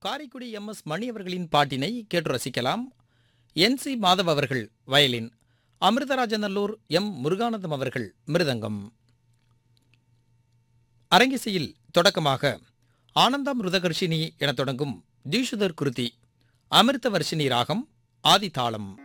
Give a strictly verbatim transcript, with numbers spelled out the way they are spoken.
Karaikudi M S மணி அவர்களின் பாட்டினை கேட்டு ரசிக்கலாம். என் சி மாதவ் அவர்கள் வயலின், அமிர்தராஜநல்லூர் எம் முருகானந்தம் அவர்கள் மிருதங்கம். அரங்கிசையில் தொடக்கமாக ஆனந்தம் ருதகர்ஷினி என தொடங்கும் தீஷுதர் குருதி, அமிர்த வர்ஷினி ராகம், ஆதி தாளம்.